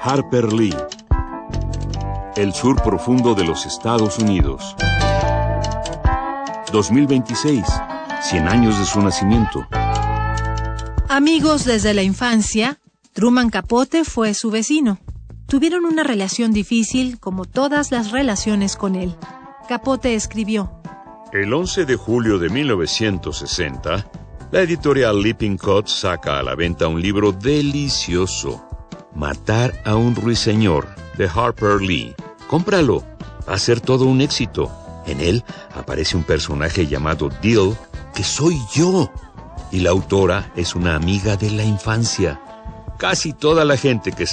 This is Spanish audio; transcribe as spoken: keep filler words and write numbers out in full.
Harper Lee. El sur profundo de los Estados Unidos. dos mil veintiséis, cien años de su nacimiento. Amigos desde la infancia, Truman Capote fue su vecino. Tuvieron una relación difícil, como todas las relaciones con él. Capote escribió: El once de julio de mil novecientos sesenta, la editorial Lippincott saca a la venta un libro delicioso, Matar a un ruiseñor, de Harper Lee. Cómpralo, va a ser todo un éxito. En él aparece un personaje llamado Dill, que soy yo. Y la autora es una amiga de la infancia. Casi toda la gente que